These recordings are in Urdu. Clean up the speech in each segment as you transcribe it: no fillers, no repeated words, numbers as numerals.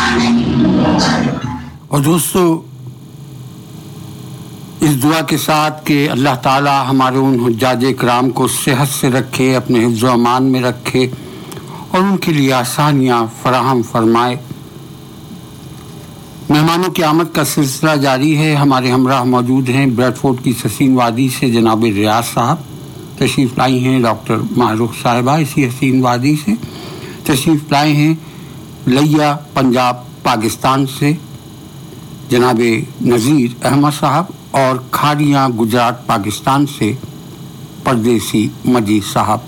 اور دوستو اس دعا کے ساتھ کہ اللہ تعالی ہمارے ان حجاج کرام کو صحت سے رکھے، اپنے حفظ و امان میں رکھے اور ان کے لیے آسانیاں فراہم فرمائے۔ مہمانوں کی آمد کا سلسلہ جاری ہے۔ ہمارے ہمراہ موجود ہیں بریڈ فورٹ کی حسین وادی سے جناب ریاض صاحب، تشریف لائی ہیں ڈاکٹر ماہرخ صاحبہ اسی حسین وادی سے، تشریف لائے ہیں لیا پنجاب پاکستان سے جناب نذیر احمد صاحب، اور کھاڑیاں گجرات پاکستان سے پردیسی مجید صاحب۔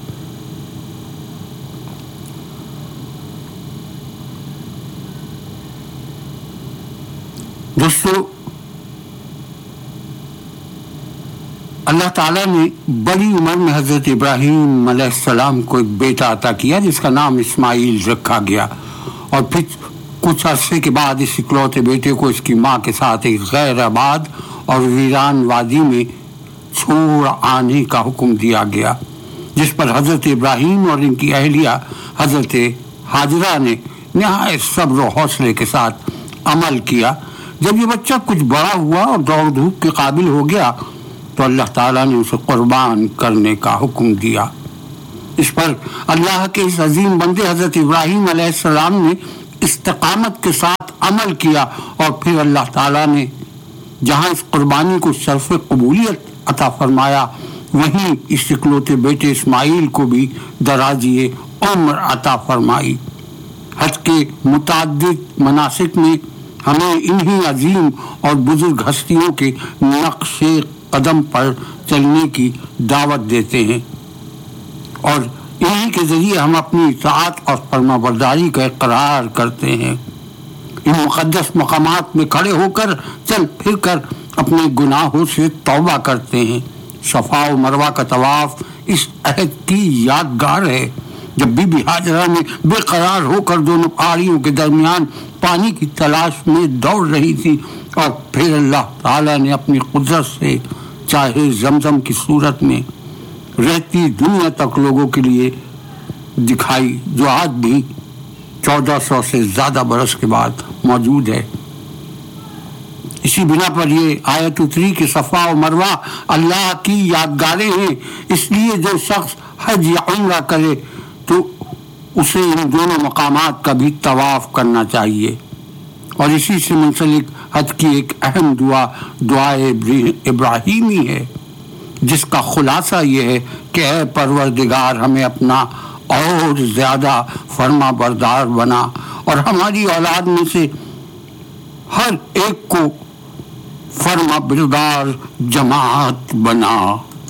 دوستو اللہ تعالیٰ نے بڑی عمر میں حضرت ابراہیم علیہ السلام کو ایک بیٹا عطا کیا جس کا نام اسماعیل رکھا گیا، اور پھر کچھ عرصے کے بعد اس اکلوتے بیٹے کو اس کی ماں کے ساتھ ایک غیر آباد اور ویران وادی میں چھوڑ آنے کا حکم دیا گیا، جس پر حضرت ابراہیم اور ان کی اہلیہ حضرت ہاجرہ نے نہایت صبر و حوصلے کے ساتھ عمل کیا۔ جب یہ بچہ کچھ بڑا ہوا اور دوڑ دھوپ کے قابل ہو گیا تو اللہ تعالیٰ نے اسے قربان کرنے کا حکم دیا۔ اس پر اللہ کے اس عظیم بندے حضرت ابراہیم علیہ السلام نے استقامت کے ساتھ عمل کیا، اور پھر اللہ تعالیٰ نے جہاں اس قربانی کو شرف قبولیت عطا فرمایا، وہیں اس اکلوتے بیٹے اسماعیل کو بھی درازی عمر عطا فرمائی۔ حج کے متعدد مناسک میں ہمیں انہی عظیم اور بزرگ ہستیوں کے نقش قدم پر چلنے کی دعوت دیتے ہیں، اور انہی کے ذریعے ہم اپنی اطاعت اور فرما برداری کا اقرار کرتے ہیں۔ ان مقدس مقامات میں کھڑے ہو کر چل پھر کر اپنے گناہوں سے توبہ کرتے ہیں۔ صفا و مروہ کا طواف اس عہد کی یادگار ہے جب بی بی ہاجرہ نے بے قرار ہو کر دونوں پہاڑیوں کے درمیان پانی کی تلاش میں دوڑ رہی تھی، اور پھر اللہ تعالیٰ نے اپنی قدرت سے چاہے زمزم کی صورت میں رہتی دنیا تک لوگوں کے لیے دکھائی، جو آج بھی 1400 سے زیادہ برس کے بعد موجود ہے۔ اسی بنا پر یہ آیت اتری کہ صفا و مروہ اللہ کی یادگاریں ہیں، اس لیے جو شخص حج یا عمرہ کرے تو اسے ان دونوں مقامات کا بھی طواف کرنا چاہیے۔ اور اسی سے منسلک حج کی ایک اہم دعائے ابراہیمی ہے، جس کا خلاصہ یہ ہے کہ اے پروردگار ہمیں اپنا اور زیادہ فرما بردار بنا، اور ہماری اولاد میں سے ہر ایک کو فرما بردار جماعت بنا۔